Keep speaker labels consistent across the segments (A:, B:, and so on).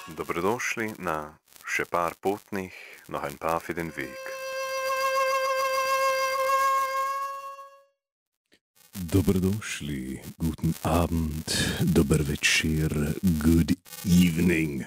A: Dobrodošli na še par potnih, noch ein paar für den Weg.
B: Dobrodošli, guten Abend, dober večer, good evening.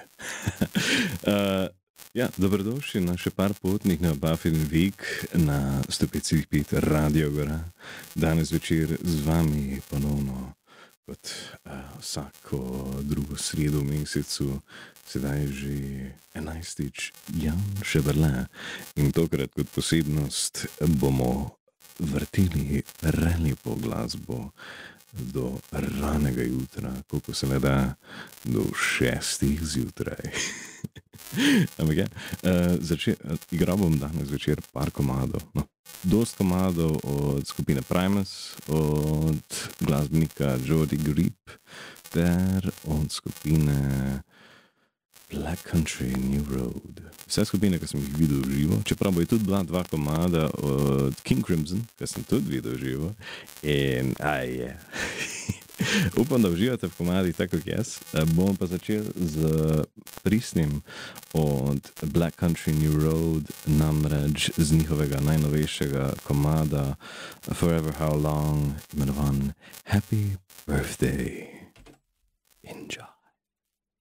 B: Dobrodošli na še par potnih na Buffin Week na 105,5 Radio Gora. Danes večer z vami ponovno kot vsako drugo sredo v mesecu, sedaj že 11. Jan Šeberle. In tokrat kot posebnost bomo vrteli prelepo glasbo do ranega jutra, koliko se le da, do 6 zjutraj. Ampak igral bom danes večer par komadov, dost komadov od skupine Primus, od glasbenika Jody Grip ter od skupine Black Country New Road. Vse skupine, ki sem jih videl v živo, čeprav bo je tudi bila 2 komada od King Crimson, ki sem tudi videl v živo. In upam, da uživate v komadih tako kot jaz. Bom pa začel z pristnim od Black Country New Road, namreč z njihovega najnovejšega komada Forever How Long, imenovan Happy Birthday. Enjoy.